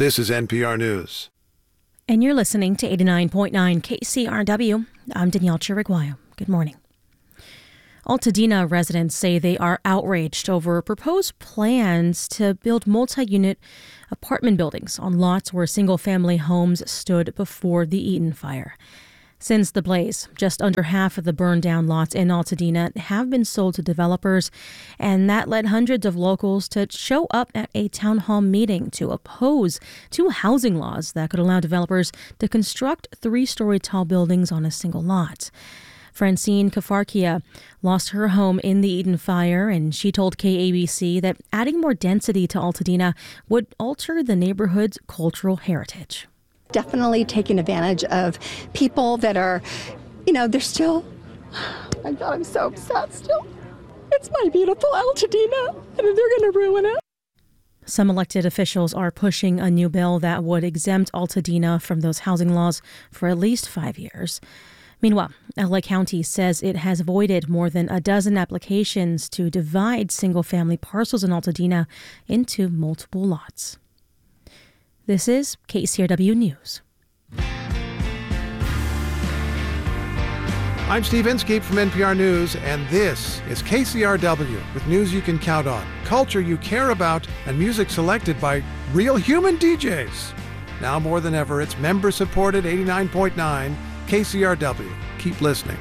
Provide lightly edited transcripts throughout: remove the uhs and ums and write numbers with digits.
This is NPR News. And you're listening to 89.9 KCRW. I'm Danielle Chiriguayo. Good morning. Altadena residents say they are outraged over proposed plans to build multi-unit apartment buildings on lots where single-family homes stood before the Eaton fire. Since the blaze, just under half of the burned-down lots in Altadena have been sold to developers, and that led hundreds of locals to show up at a town hall meeting to oppose two housing laws that could allow developers to construct three-story tall buildings on a single lot. Francine Kafarkia lost her home in the Eaton fire, and she told KABC that adding more density to Altadena would alter the neighborhood's cultural heritage. Definitely taking advantage of people that are, they're still, oh my God, I'm so upset still. It's my beautiful Altadena, and they're going to ruin it. Some elected officials are pushing a new bill that would exempt Altadena from those housing laws for at least 5 years. Meanwhile, LA County says it has voided more than a dozen applications to divide single-family parcels in Altadena into multiple lots. This is KCRW News. I'm Steve Inskeep from NPR News, and this is KCRW with news you can count on, culture you care about, and music selected by real human DJs. Now more than ever, it's member-supported 89.9 KCRW. Keep listening.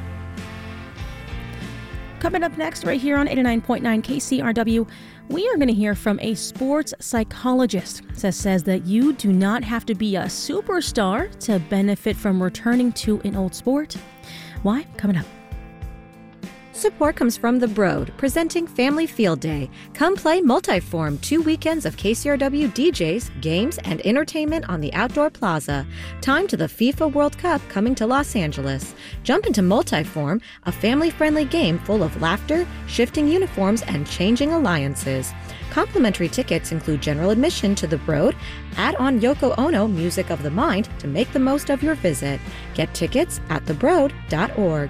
Coming up next, right here on 89.9 KCRW, we are going to hear from a sports psychologist that says that you do not have to be a superstar to benefit from returning to an old sport. Why? Coming up. Support comes from The Broad, presenting Family Field Day. Come play Multiform, 2 weekends of KCRW DJs, games, and entertainment on the Outdoor Plaza. Time to the FIFA World Cup coming to Los Angeles. Jump into Multiform, a family-friendly game full of laughter, shifting uniforms, and changing alliances. Complimentary tickets include general admission to The Broad. Add on Yoko Ono Music of the Mind to make the most of your visit. Get tickets at thebroad.org.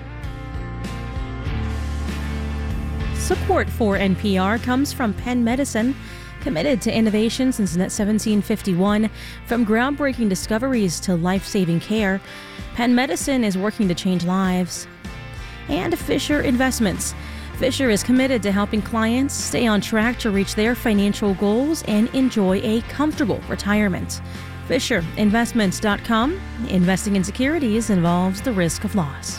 Support for NPR comes from Penn Medicine, committed to innovation since 1751. From groundbreaking discoveries to life-saving care, Penn Medicine is working to change lives. And Fisher Investments. Fisher is committed to helping clients stay on track to reach their financial goals and enjoy a comfortable retirement. FisherInvestments.com. Investing in securities involves the risk of loss.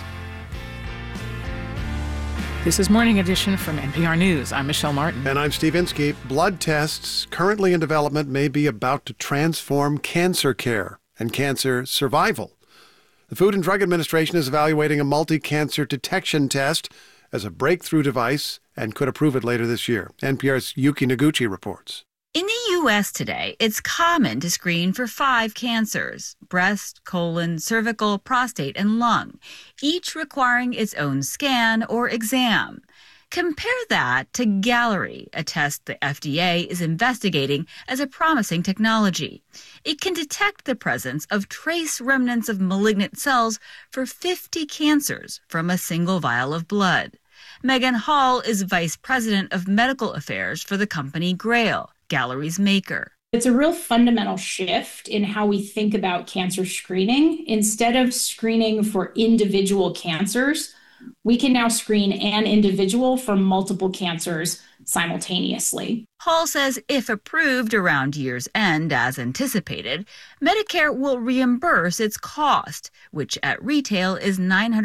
This is Morning Edition from NPR News. I'm Michelle Martin. And I'm Steve Inskeep. Blood tests currently in development may be about to transform cancer care and cancer survival. The Food and Drug Administration is evaluating a multi-cancer detection test as a breakthrough device and could approve it later this year. NPR's Yuki Noguchi reports. In the U.S. today, it's common to screen for 5 cancers: breast, colon, cervical, prostate, and lung, each requiring its own scan or exam. Compare that to Galleri, a test the FDA is investigating as a promising technology. It can detect the presence of trace remnants of malignant cells for 50 cancers from a single vial of blood. Megan Hall is Vice President of Medical Affairs for the company Grail, Galleri's maker. It's a real fundamental shift in how we think about cancer screening. Instead of screening for individual cancers, we can now screen an individual for multiple cancers simultaneously. Hall says if approved around year's end as anticipated, Medicare will reimburse its cost, which at retail is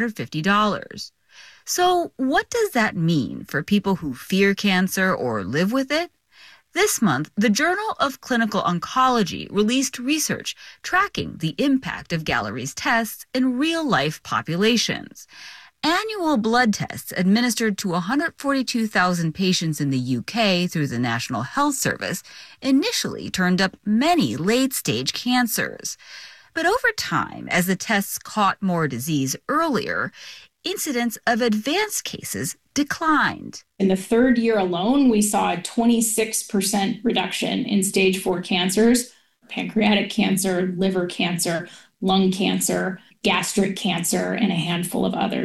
$950. So what does that mean for people who fear cancer or live with it? This month, the Journal of Clinical Oncology released research tracking the impact of Galleri's tests in real-life populations. Annual blood tests administered to 142,000 patients in the UK through the National Health Service initially turned up many late-stage cancers. But over time, as the tests caught more disease earlier, incidence of advanced cases declined. In the third year alone, we saw a 26% reduction in stage 4 cancers: pancreatic cancer, liver cancer, lung cancer, gastric cancer, and a handful of others.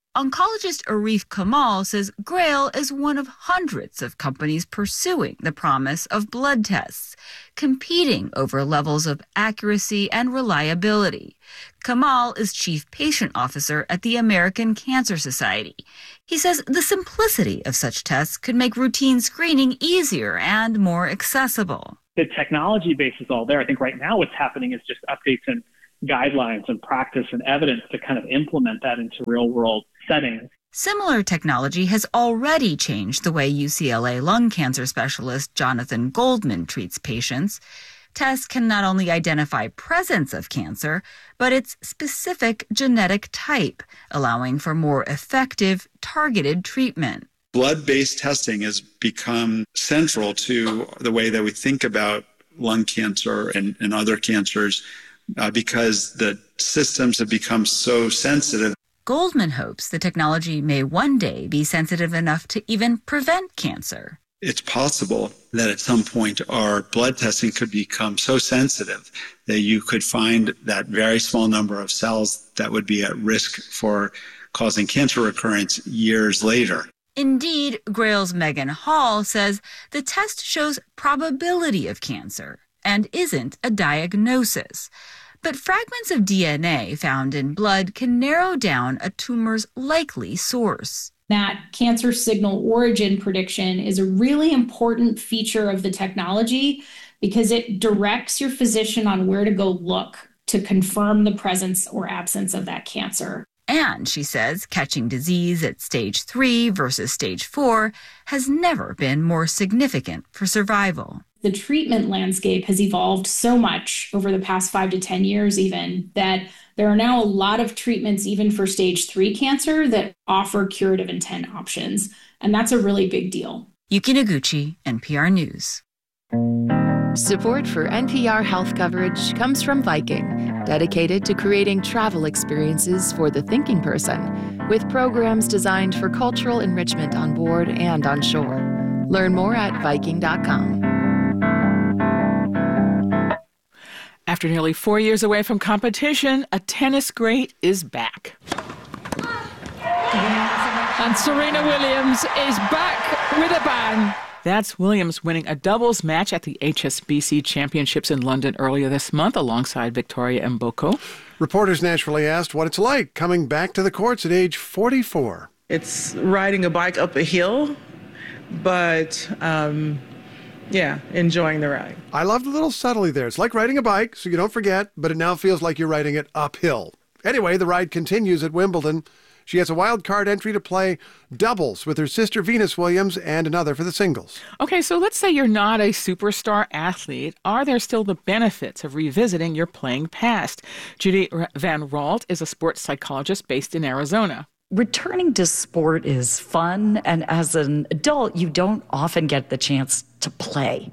Oncologist Arif Kamal says GRAIL is one of hundreds of companies pursuing the promise of blood tests, competing over levels of accuracy and reliability. Kamal is Chief Patient Officer at the American Cancer Society. He says the simplicity of such tests could make routine screening easier and more accessible. The technology base is all there. I think right now what's happening is just updates and guidelines and practice and evidence to kind of implement that into real-world settings. Similar technology has already changed the way UCLA lung cancer specialist Jonathan Goldman treats patients. Tests can not only identify presence of cancer, but its specific genetic type, allowing for more effective, targeted treatment. Blood-based testing has become central to the way that we think about lung cancer and other cancers because the systems have become so sensitive. Goldman hopes the technology may one day be sensitive enough to even prevent cancer. It's possible that at some point our blood testing could become so sensitive that you could find that very small number of cells that would be at risk for causing cancer recurrence years later. Indeed, GRAIL's Megan Hall says the test shows probability of cancer and isn't a diagnosis. But fragments of DNA found in blood can narrow down a tumor's likely source. That cancer signal origin prediction is a really important feature of the technology because it directs your physician on where to go look to confirm the presence or absence of that cancer. And, she says, catching disease at stage 3 versus stage 4 has never been more significant for survival. The treatment landscape has evolved so much over the past 5 to 10 years even that there are now a lot of treatments even for stage 3 cancer that offer curative intent options. And that's a really big deal. Yuki Noguchi, NPR News. Support for NPR health coverage comes from Viking, dedicated to creating travel experiences for the thinking person, with programs designed for cultural enrichment on board and on shore. Learn more at Viking.com. After nearly 4 years away from competition, a tennis great is back. And Serena Williams is back with a bang. That's Williams winning a doubles match at the HSBC Championships in London earlier this month alongside Victoria Mboko. Reporters naturally asked what it's like coming back to the courts at age 44. It's riding a bike up a hill, but enjoying the ride. I love the little subtlety there. It's like riding a bike, so you don't forget, but it now feels like you're riding it uphill. Anyway, the ride continues at Wimbledon. She has a wild card entry to play doubles with her sister Venus Williams and another for the singles. Okay, so let's say you're not a superstar athlete. Are there still the benefits of revisiting your playing past? Judy Van Ralt is a sports psychologist based in Arizona. Returning to sport is fun, and as an adult, you don't often get the chance to play.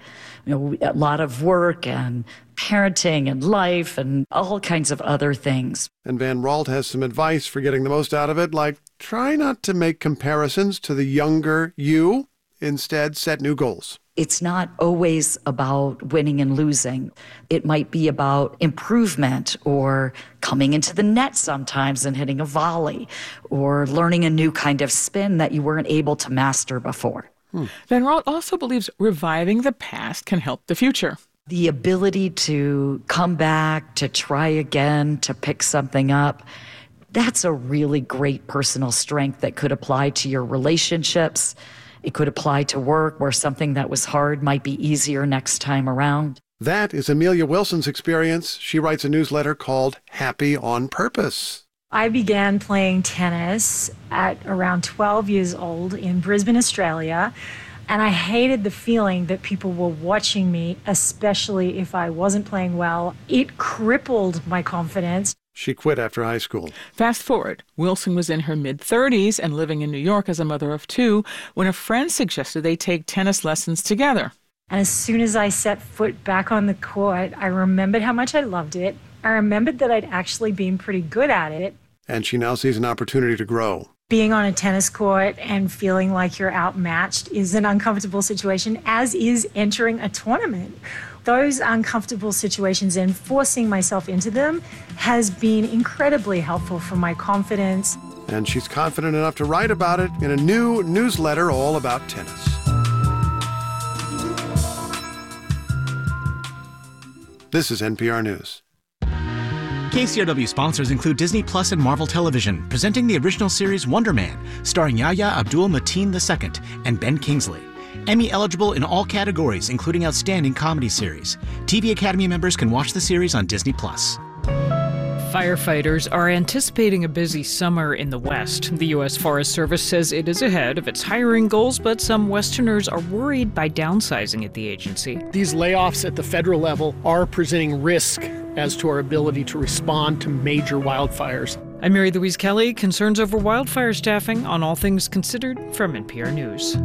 A lot of work and parenting and life and all kinds of other things. And Van Ralt has some advice for getting the most out of it, like try not to make comparisons to the younger you. Instead, set new goals. It's not always about winning and losing. It might be about improvement or coming into the net sometimes and hitting a volley or learning a new kind of spin that you weren't able to master before. Van Ralt also believes reviving the past can help the future. The ability to come back, to try again, to pick something up, that's a really great personal strength that could apply to your relationships. It could apply to work where something that was hard might be easier next time around. That is Amelia Wilson's experience. She writes a newsletter called Happy on Purpose. I began playing tennis at around 12 years old in Brisbane, Australia, and I hated the feeling that people were watching me, especially if I wasn't playing well. It crippled my confidence. She quit after high school. Fast forward, Wilson was in her mid-30s and living in New York as a mother of 2 when a friend suggested they take tennis lessons together. And as soon as I set foot back on the court, I remembered how much I loved it. I remembered that I'd actually been pretty good at it. And she now sees an opportunity to grow. Being on a tennis court and feeling like you're outmatched is an uncomfortable situation, as is entering a tournament. Those uncomfortable situations and forcing myself into them has been incredibly helpful for my confidence. and she's confident enough to write about it in a new newsletter all about tennis. This is NPR News. KCRW sponsors include Disney Plus and Marvel Television, presenting the original series Wonder Man, starring Yahya Abdul-Mateen II and Ben Kingsley. Emmy eligible in all categories, including Outstanding Comedy Series. TV Academy members can watch the series on Disney Plus. Firefighters are anticipating a busy summer in the West. The U.S. Forest Service says it is ahead of its hiring goals, but some Westerners are worried by downsizing at the agency. These layoffs at the federal level are presenting risk as to our ability to respond to major wildfires. I'm Mary Louise Kelly. Concerns over wildfire staffing on All Things Considered from NPR News.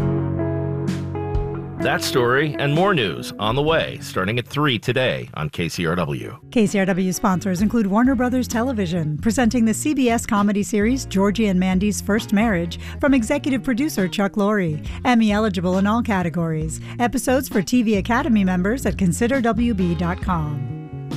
That story and more news on the way, starting at 3 today on KCRW. KCRW sponsors include Warner Brothers Television, presenting the CBS comedy series Georgie and Mandy's First Marriage from executive producer Chuck Lorre. Emmy eligible in all categories. Episodes for TV Academy members at considerwb.com.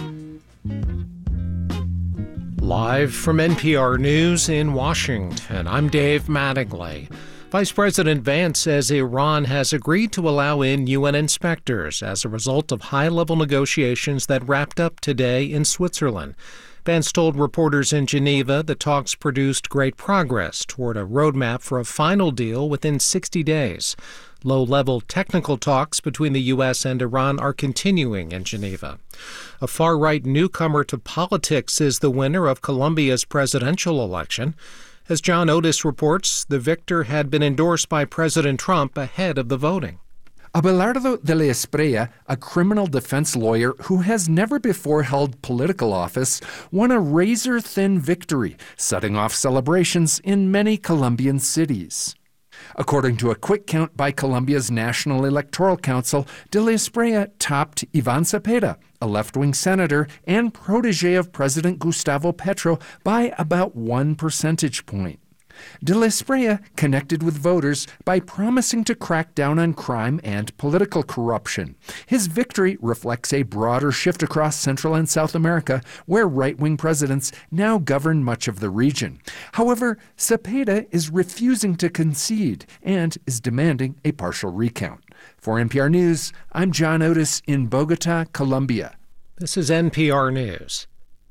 Live from NPR News in Washington, I'm Dave Mattingly. Vice President Vance says Iran has agreed to allow in UN inspectors as a result of high-level negotiations that wrapped up today in Switzerland. Vance told reporters in Geneva the talks produced great progress toward a roadmap for a final deal within 60 days. Low-level technical talks between the U.S. and Iran are continuing in Geneva. A far-right newcomer to politics is the winner of Colombia's presidential election. As John Otis reports, the victor had been endorsed by President Trump ahead of the voting. Abelardo de la Espriella, a criminal defense lawyer who has never before held political office, won a razor-thin victory, setting off celebrations in many Colombian cities. According to a quick count by Colombia's National Electoral Council, de la Espriella topped Ivan Cepeda, a left-wing senator and protege of President Gustavo Petro, by about 1 percentage point. De la Espriella connected with voters by promising to crack down on crime and political corruption. His victory reflects a broader shift across Central and South America, where right-wing presidents now govern much of the region. However, Cepeda is refusing to concede and is demanding a partial recount. For NPR News, I'm John Otis in Bogota, Colombia. This is NPR News.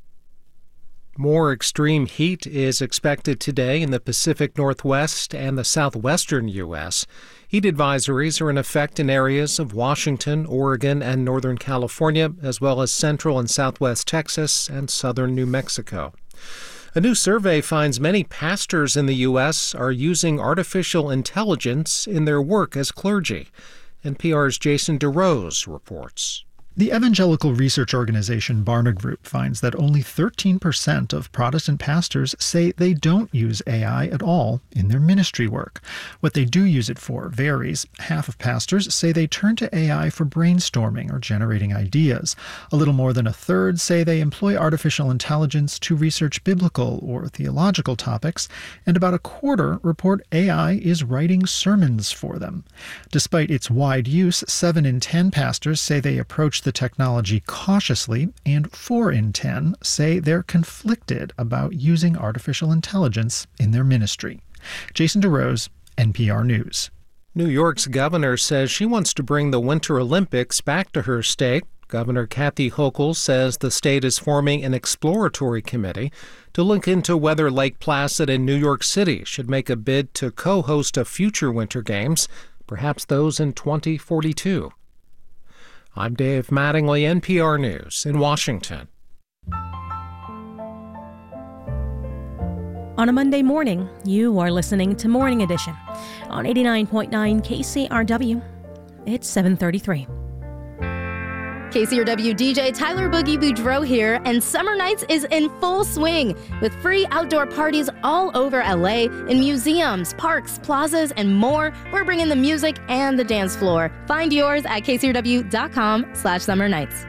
More extreme heat is expected today in the Pacific Northwest and the southwestern U.S. Heat advisories are in effect in areas of Washington, Oregon, and Northern California, as well as central and southwest Texas and southern New Mexico. A new survey finds many pastors in the U.S. are using artificial intelligence in their work as clergy. NPR's Jason DeRose reports. The evangelical research organization Barna Group finds that only 13% of Protestant pastors say they don't use AI at all in their ministry work. What they do use it for varies. Half of pastors say they turn to AI for brainstorming or generating ideas. A little more than a third say they employ artificial intelligence to research biblical or theological topics, and about a quarter report AI is writing sermons for them. Despite its wide use, 7 in 10 pastors say they approach the technology cautiously, and 4 in 10 say they're conflicted about using artificial intelligence in their ministry. Jason DeRose, NPR News. New York's governor says she wants to bring the Winter Olympics back to her state. Governor Kathy Hochul says the state is forming an exploratory committee to look into whether Lake Placid and New York City should make a bid to co-host a future Winter Games, perhaps those in 2042. I'm Dave Mattingly, NPR News in Washington. On a Monday morning, you are listening to Morning Edition on 89.9 KCRW. It's 7:33. KCRW DJ Tyler Boogie Boudreau here, and Summer Nights is in full swing with free outdoor parties all over LA in museums, parks, plazas, and more. We're bringing the music and the dance floor. Find yours at kcrw.com/summernights.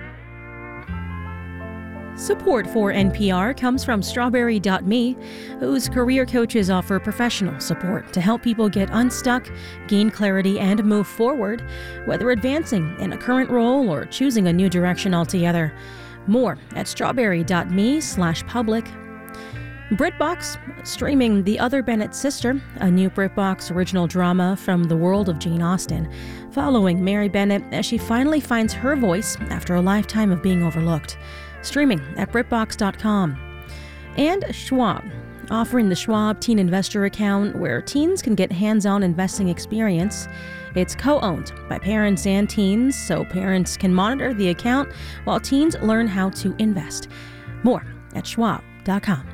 Support for NPR comes from Strawberry.me, whose career coaches offer professional support to help people get unstuck, gain clarity, and move forward, whether advancing in a current role or choosing a new direction altogether. More at Strawberry.me/public. BritBox streaming The Other Bennett Sister, a new BritBox original drama from the world of Jane Austen, following Mary Bennett as she finally finds her voice after a lifetime of being overlooked. Streaming at BritBox.com. And Schwab, offering the Schwab Teen Investor Account where teens can get hands-on investing experience. It's co-owned by parents and teens, so parents can monitor the account while teens learn how to invest. More at Schwab.com.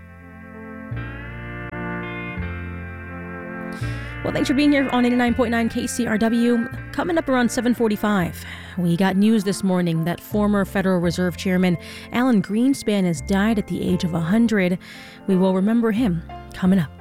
Well, thanks for being here on 89.9 KCRW. Coming up around 7:45, we got news this morning that former Federal Reserve Chairman Alan Greenspan has died at the age of 100. We will remember him coming up.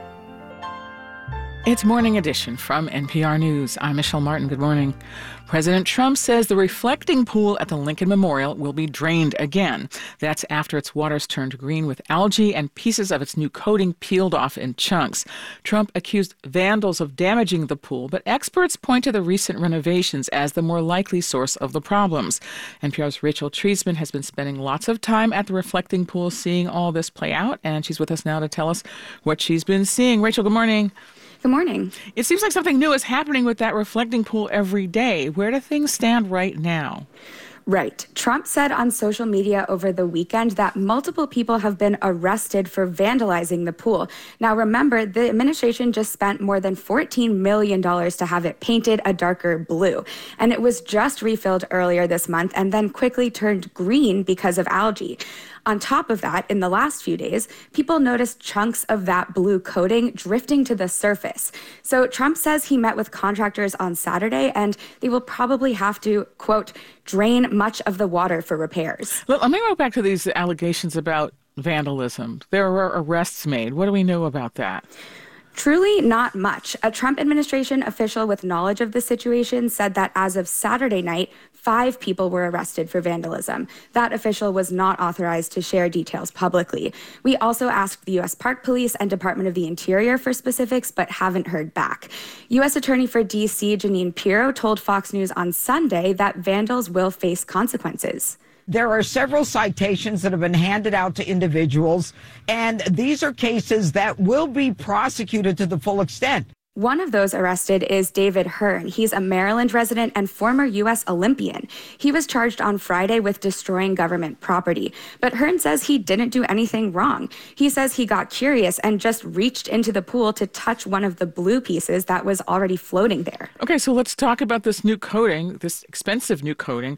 It's Morning Edition from NPR News. I'm Michelle Martin. Good morning. President Trump says the reflecting pool at the Lincoln Memorial will be drained again. That's after its waters turned green with algae and pieces of its new coating peeled off in chunks. Trump accused vandals of damaging the pool, but experts point to the recent renovations as the more likely source of the problems. NPR's Rachel Treisman has been spending lots of time at the reflecting pool seeing all this play out, and she's with us now to tell us what she's been seeing. Rachel, good morning. Good morning. It seems like something new is happening with that reflecting pool every day. Where do things stand right now? Right. Trump said on social media over the weekend that multiple people have been arrested for vandalizing the pool. Now, remember, the administration just spent more than $14 million to have it painted a darker blue. And it was just refilled earlier this month and then quickly turned green because of algae. On top of that, in the last few days, people noticed chunks of that blue coating drifting to the surface. So Trump says he met with contractors on Saturday, and they will probably have to, quote, drain much of the water for repairs. Let me go back to these allegations about vandalism. There were arrests made. What do we know about that? Truly not much. A Trump administration official with knowledge of the situation said that as of Saturday night, 5 people were arrested for vandalism. That official was not authorized to share details publicly. We also asked the U.S. Park Police and Department of the Interior for specifics, but haven't heard back. U.S. Attorney for D.C. Jeanine Pirro told Fox News on Sunday that vandals will face consequences. There are several citations that have been handed out to individuals, and these are cases that will be prosecuted to the full extent. One of those arrested is David Hearn. He's a Maryland resident and former U.S. Olympian. He was charged on Friday with destroying government property. But Hearn says he didn't do anything wrong. He says he got curious and just reached into the pool to touch one of the blue pieces that was already floating there. Okay, so let's talk about this new coating, this expensive new coating.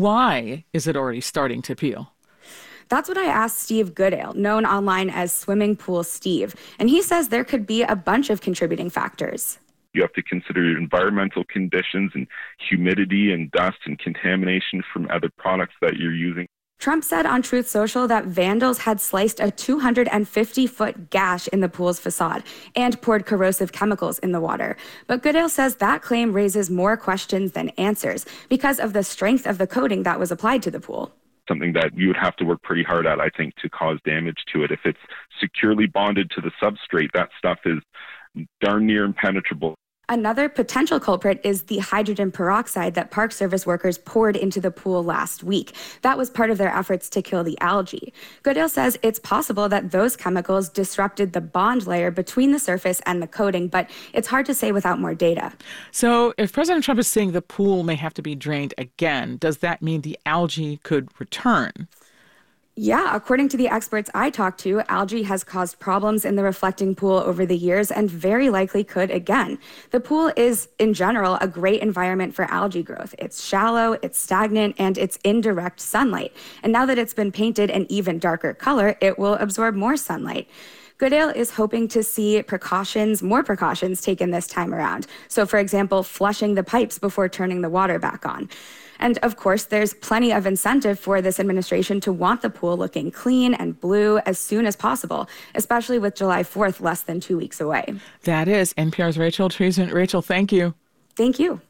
Why is it already starting to peel? That's what I asked Steve Goodale, known online as Swimming Pool Steve. And he says there could be a bunch of contributing factors. You have to consider environmental conditions and humidity and dust and contamination from other products that you're using. Trump said on Truth Social that vandals had sliced a 250-foot gash in the pool's facade and poured corrosive chemicals in the water. But Goodale says that claim raises more questions than answers because of the strength of the coating that was applied to the pool. Something that you would have to work pretty hard at, I think, to cause damage to it. If it's securely bonded to the substrate, that stuff is darn near impenetrable. Another potential culprit is the hydrogen peroxide that Park Service workers poured into the pool last week. That was part of their efforts to kill the algae. Goodale says it's possible that those chemicals disrupted the bond layer between the surface and the coating, but it's hard to say without more data. So if President Trump is saying the pool may have to be drained again, does that mean the algae could return? Yeah, according to the experts I talked to, algae has caused problems in the reflecting pool over the years and very likely could again. The pool is, in general, a great environment for algae growth. It's shallow, it's stagnant, and it's in direct sunlight. And now that it's been painted an even darker color, it will absorb more sunlight. Goodale is hoping to see more precautions taken this time around. So, for example, flushing the pipes before turning the water back on. And of course, there's plenty of incentive for this administration to want the pool looking clean and blue as soon as possible, especially with July 4th less than 2 weeks away. That is NPR's Rachel Treisman. Rachel, thank you. Thank you.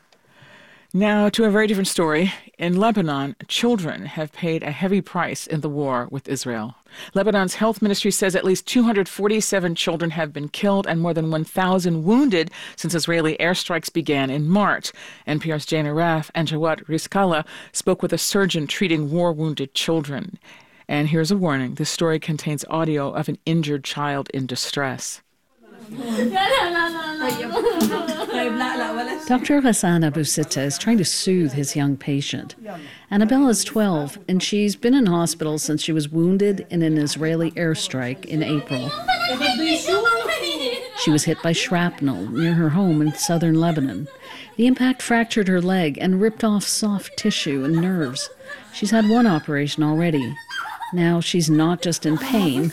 Now to a very different story. In Lebanon, children have paid a heavy price in the war with Israel. Lebanon's health ministry says at least 247 children have been killed and more than 1,000 wounded since Israeli airstrikes began in March. NPR's Jane Arraf and Jawad Rizkallah spoke with a surgeon treating war-wounded children. And here's a warning. This story contains audio of an injured child in distress. Dr. Hassan Abu Sitta is trying to soothe his young patient. Annabella is 12, and she's been in hospital since she was wounded in an Israeli airstrike in April. She was hit by shrapnel near her home in southern Lebanon. The impact fractured her leg and ripped off soft tissue and nerves. She's had one operation already. Now she's not just in pain.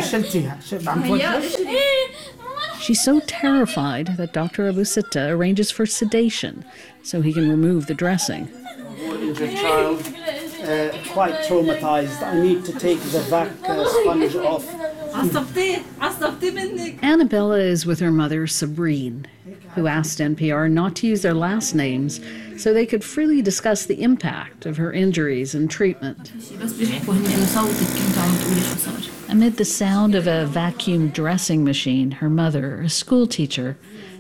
She's so terrified that Dr. Abu Sitta arranges for sedation so he can remove the dressing. Injured child, quite traumatized. I need to take the vac sponge off. Annabella is with her mother, Sabrine, who asked NPR not to use their last names so they could freely discuss the impact of her injuries and treatment. Amid the sound of a vacuum dressing machine, her mother, a school teacher,